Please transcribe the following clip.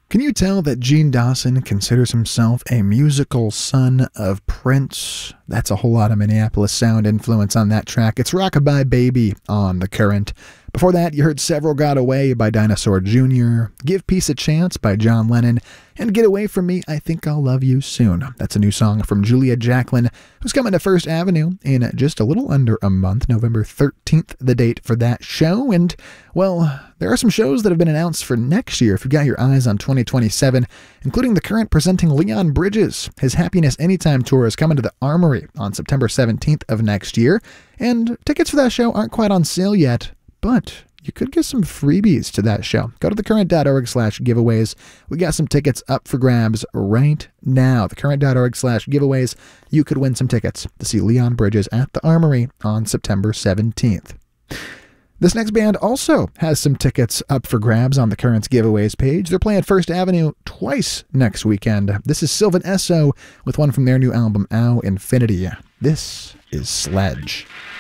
Can you tell that Gene Dawson considers himself a musical son of Prince? That's a whole lot of Minneapolis sound influence on that track. It's Rockabye Baby on The Current. Before that, you heard Several Got Away by Dinosaur Jr., Give Peace a Chance by John Lennon, and Get Away From Me, I Think I'll Love You Soon. That's a new song from Julia Jacklin, who's coming to First Avenue in just a little under a month, November 13th, the date for that show. And, well, there are some shows that have been announced for next year if you've got your eyes on 2027, including The Current presenting Leon Bridges. His Happiness Anytime tour is coming to the Armory on September 17th of next year, and tickets for that show aren't quite on sale yet, but you could get some freebies to that show. Go to thecurrent.org/giveaways. We got some tickets up for grabs right now. Thecurrent.org/giveaways. You could win some tickets to see Leon Bridges at the Armory on September 17th. This next band also has some tickets up for grabs on the Current's giveaways page. They're playing First Avenue twice next weekend. This is Sylvan Esso with one from their new album, Ow Infinity. This is Sledge.